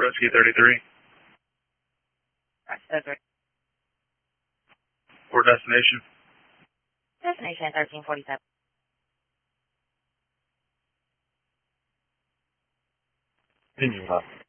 Rescue 33. Rescue 33. For destination. Destination 1347. Continue up.